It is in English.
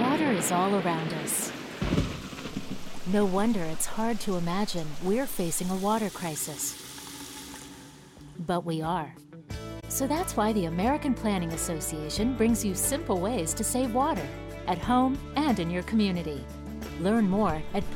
Water is all around us. No wonder it's hard to imagine we're facing a water crisis. But we are. So that's why the American Planning Association brings you simple ways to save water at home and in your community. Learn more at